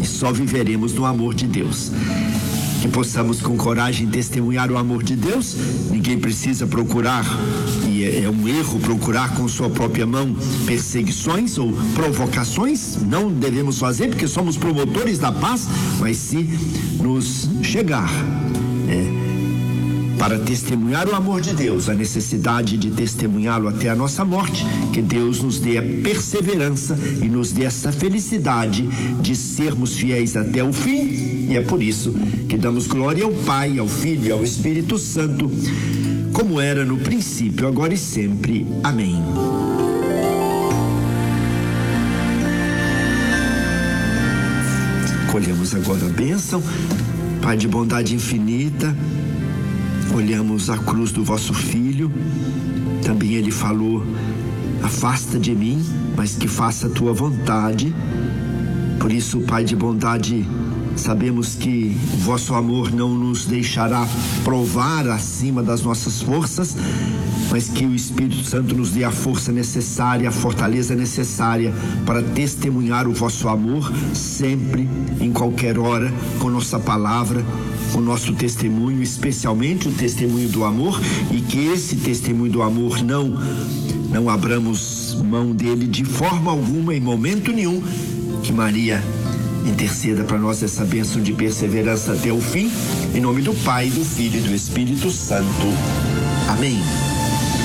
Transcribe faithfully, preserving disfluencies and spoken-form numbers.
e só viveremos no amor de Deus. Que possamos com coragem testemunhar o amor de Deus. Ninguém precisa procurar, e é um erro procurar com sua própria mão perseguições ou provocações. Não devemos fazer, porque somos promotores da paz, mas se nos chegar é, para testemunhar o amor de Deus, a necessidade de testemunhá-lo até a nossa morte, que Deus nos dê a perseverança e nos dê essa felicidade de sermos fiéis até o fim. E é por isso que damos glória ao Pai, ao Filho e ao Espírito Santo, como era no princípio, agora e sempre. Amém. Colhemos agora a bênção. Pai de bondade infinita, olhamos a cruz do vosso Filho. Também ele falou: afasta de mim, mas que faça a tua vontade. Por isso, Pai de bondade, sabemos que o vosso amor não nos deixará provar acima das nossas forças, mas que o Espírito Santo nos dê a força necessária, a fortaleza necessária para testemunhar o vosso amor sempre, em qualquer hora, com nossa palavra, o nosso testemunho, especialmente o testemunho do amor, e que esse testemunho do amor não, não abramos mão dele de forma alguma, em momento nenhum. Que Maria interceda para nós essa bênção de perseverança até o fim, em nome do Pai, do Filho e do Espírito Santo. Amém.